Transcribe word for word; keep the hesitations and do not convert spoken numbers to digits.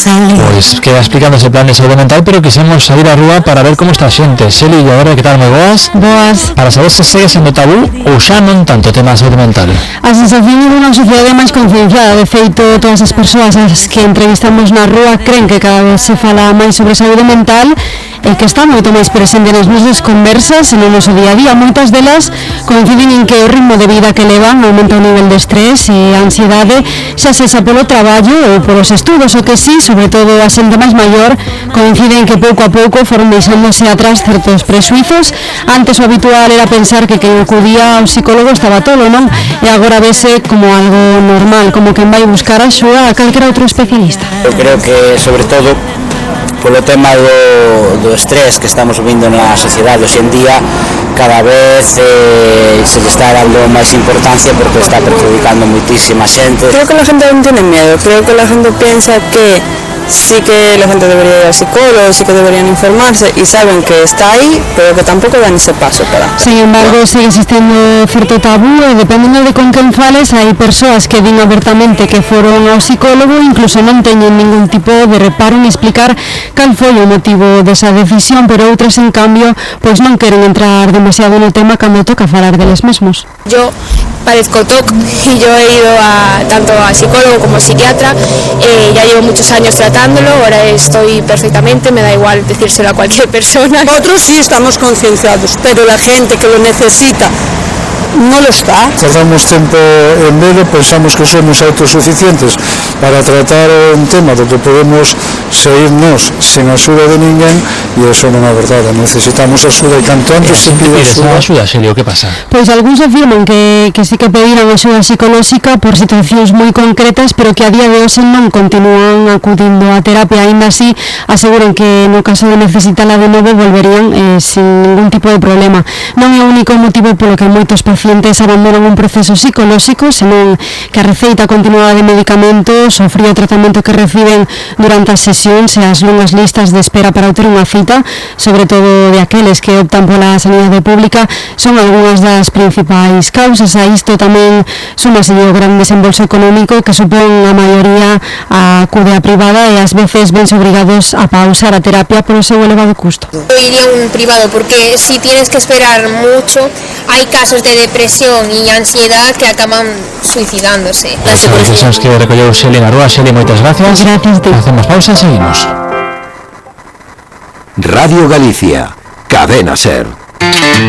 sale. Pois queda explicando ese plan de saúde mental, pero quixemos salir á rúa para ver como está a xente. Xeli, e agora que tal, moi boas? Boas. Para saber se segue sendo tabú ou xa non tanto o tema da saúde mental. A sensación é dunha sociedade máis concienciada. De feito, todas as persoas as que entrevistamos na rúa creen que cada vez se fala máis sobre saúde mental e que está moito máis presente nas nosas conversas e no noso día a día. Moitas delas coinciden en que o ritmo de vida que levan aumenta o nivel de estrés e a ansiedade, xa sexa polo traballo ou polos estudos, o que sí, sobre todo a xente máis maior, coinciden que pouco a pouco foron deixándose atrás certos presuizos. Antes o habitual era pensar que quen acudía ao psicólogo estaba tolo, non? E agora vese como algo normal, como quen vai buscar axuda a calquera outro especialista. Eu creo que, sobre todo, polo tema do, do estrés que estamos vindo na sociedade hoxe en día, cada vez eh, se le está dando máis importancia porque está perjudicando muitísima xente. Creo que la gente non tiene miedo, creo que la gente piensa que sí que la gente debería ir al psicólogo, sí que deberían informarse y saben que está ahí, pero que tampoco dan ese paso para... Sin embargo, sigue existindo certo tabú e dependendo de con quen fales, hai persoas que din abertamente que foron ao psicólogo e incluso non teñen ningún tipo de reparo en explicar cal foi o motivo desa decisión, pero outras, en cambio, pois non queren entrar demasiado no tema cando toca falar deles mesmos. Yo padezco T O C y yo he ido a, tanto a psicólogo como a psiquiatra, eh, ya llevo muchos años tratándolo, ahora estoy perfectamente, me da igual decírselo a cualquier persona. Otros sí estamos concienciados, pero la gente que lo necesita no lo está. Tardamos tempo en velo, pensamos que somos autosuficientes para tratar un tema do que podemos sairnos sen axuda de ninguén e eso non é verdade, necesitamos axuda e canto antes se pide axuda. axuda, Xelio, que pasa? Pois algúns afirman que, que sí que pediran axuda psicolóxica por situacións moi concretas, pero que a día de hoxe non continúan acudindo a terapia. Ainda así, aseguran que no caso de necesitala de novo volverían eh, sin ningún tipo de problema. Non é o único motivo polo que moitos pacientes abandonan un proceso psicolóxico, senón que a receita continuada de medicamentos, o frío tratamento que reciben durante as sesións e as longas listas de espera para obter unha cita, sobre todo de aqueles que optan pola sanidade pública, son algunhas das principais causas. A isto tamén súmase o gran desembolso económico que supón a maioría a acude a privada e ás veces vense obrigados a pausar a terapia por o seu elevado custo. Yo iría a un privado porque si tienes que esperar mucho, hay casos de depresión y ansiedad que acaban suicidándose. As decisións que recolleu Xeli na rúa. Xeli, moitas gracias. Gracias, tío. Hacemos pausa e seguimos. Radio Galicia, Cadena Ser.